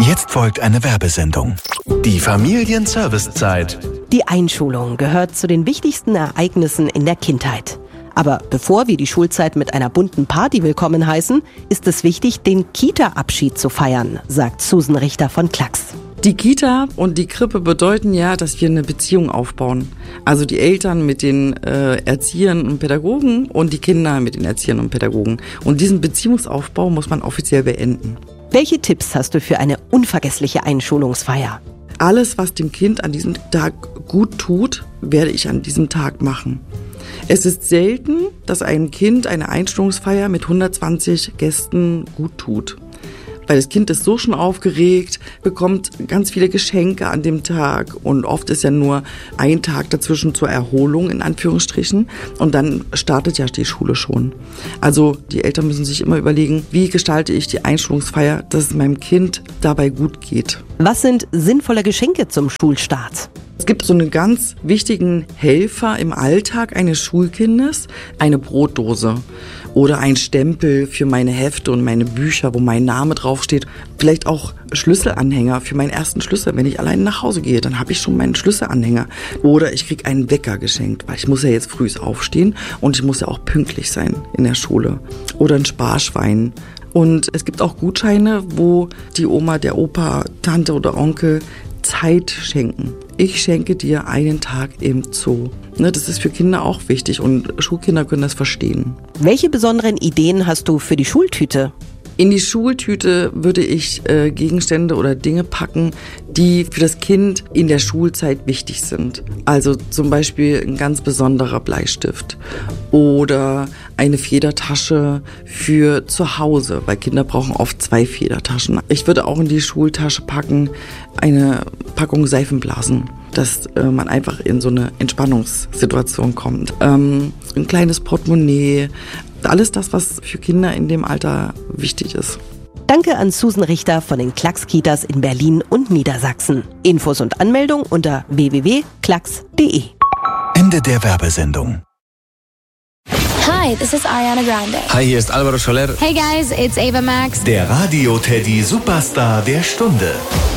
Jetzt folgt eine Werbesendung. Die Familienservicezeit. Die Einschulung gehört zu den wichtigsten Ereignissen in der Kindheit. Aber bevor wir die Schulzeit mit einer bunten Party willkommen heißen, ist es wichtig, den Kita-Abschied zu feiern, sagt Susan Richter von Klacks. Die Kita und die Krippe bedeuten ja, dass wir eine Beziehung aufbauen. Also die Eltern mit den Erziehern und Pädagogen und die Kinder mit den Erziehern und Pädagogen. Und diesen Beziehungsaufbau muss man offiziell beenden. Welche Tipps hast du für eine unvergessliche Einschulungsfeier? Alles, was dem Kind an diesem Tag gut tut, werde ich an diesem Tag machen. Es ist selten, dass ein Kind eine Einschulungsfeier mit 120 Gästen gut tut. Weil das Kind ist so schon aufgeregt, bekommt ganz viele Geschenke an dem Tag und oft ist ja nur ein Tag dazwischen zur Erholung, in Anführungsstrichen, und dann startet ja die Schule schon. Also die Eltern müssen sich immer überlegen, wie gestalte ich die Einschulungsfeier, dass es meinem Kind dabei gut geht. Was sind sinnvolle Geschenke zum Schulstart? Es gibt so einen ganz wichtigen Helfer im Alltag eines Schulkindes, eine Brotdose oder ein Stempel für meine Hefte und meine Bücher, wo mein Name draufsteht. Vielleicht auch Schlüsselanhänger für meinen ersten Schlüssel. Wenn ich allein nach Hause gehe, dann habe ich schon meinen Schlüsselanhänger. Oder ich kriege einen Wecker geschenkt, weil ich muss ja jetzt früh aufstehen und ich muss ja auch pünktlich sein in der Schule. Oder ein Sparschwein. Und es gibt auch Gutscheine, wo die Oma, der Opa, Tante oder Onkel Zeit schenken. Ich schenke dir einen Tag im Zoo. Das ist für Kinder auch wichtig und Schulkinder können das verstehen. Welche besonderen Ideen hast du für die Schultüte? In die Schultüte würde ich Gegenstände oder Dinge packen, die für das Kind in der Schulzeit wichtig sind. Also zum Beispiel ein ganz besonderer Bleistift oder eine Federtasche für zu Hause, weil Kinder brauchen oft 2 Federtaschen. Ich würde auch in die Schultasche packen eine Packung Seifenblasen, dass man einfach in so eine Entspannungssituation kommt. Ein kleines Portemonnaie. Alles das, was für Kinder in dem Alter wichtig ist. Danke an Susan Richter von den Klacks-Kitas in Berlin und Niedersachsen. Infos und Anmeldung unter www.klacks.de. Ende der Werbesendung. Hi, this is Ariana Grande. Hi, hier ist Alvaro Soler. Hey guys, it's Ava Max. Der Radio Teddy Superstar der Stunde.